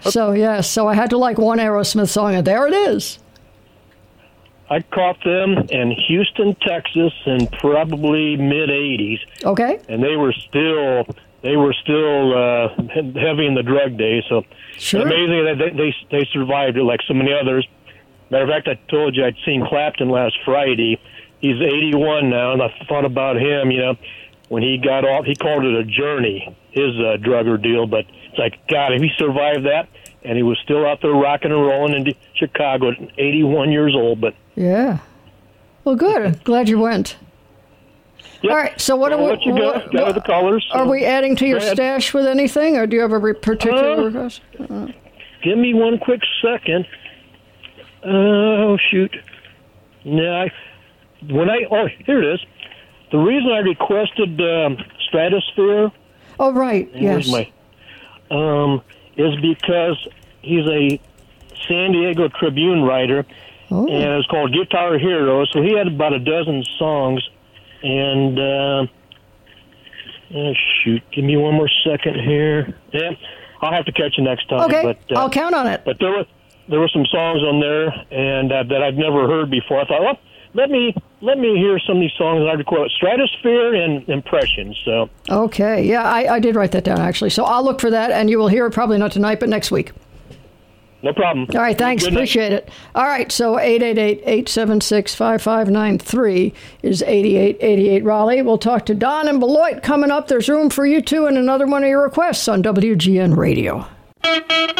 So I had to like one Aerosmith song, and there it is. I caught them in Houston, Texas, in probably mid '80s. Okay. And they were still heavy in the drug days. So sure. It's amazing that they survived it like so many others. Matter of fact, I told you I'd seen Clapton last Friday. He's 81 now, and I thought about him. When he got off, he called it a journey, his drug ordeal. But it's like, God, if he survived that, and he was still out there rocking and rolling in Chicago at 81 years old. But yeah. Well, good. I'm glad you went. Yep. All right. So what I'll let you go. Gather the colors. Are we adding to your stash with anything, or do you have a particular request? Give me one quick second. Oh, shoot. No, here it is. The reason I requested Stratosphere. Oh, right. Yes. Is because he's a San Diego Tribune writer, and it's called Guitar Hero. So he had about a dozen songs, and shoot, give me one more second here. Yeah, I'll have to catch you next time. Okay, but, I'll count on it. But there were some songs on there, and that I've never heard before. I thought, well, let me hear some of these songs. I quote Stratosphere and Impressions. So okay, yeah, I did write that down actually. So I'll look for that, and you will hear it probably not tonight, but next week. No problem. All right, thanks. Appreciate it. All right, so 888-876-5593 is 8888 Raleigh. We'll talk to Don and Beloit coming up. There's room for you, too, and another one of your requests on WGN Radio.